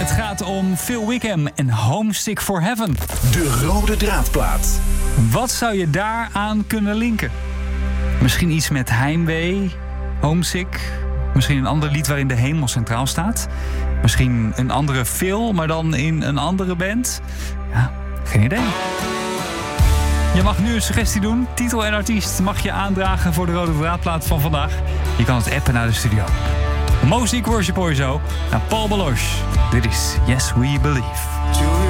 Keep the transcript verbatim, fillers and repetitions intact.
Het gaat om Phil Wickham en Homesick for Heaven. De rode draadplaat. Wat zou je daaraan kunnen linken? Misschien iets met heimwee, homesick. Misschien een ander lied waarin de hemel centraal staat. Misschien een andere Phil, maar dan in een andere band. Ja, geen idee. Je mag nu een suggestie doen. Titel en artiest mag je aandragen voor de rode draadplaat van vandaag. Je kan het appen naar de studio. Most Worship hoor je zo naar Paul Baloche. Dit is Yes We Believe.